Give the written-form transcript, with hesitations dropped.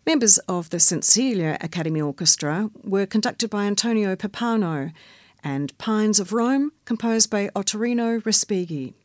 Members of the St Celia Academy Orchestra were conducted by Antonio Pappano, and Pines of Rome, composed by Ottorino Respighi.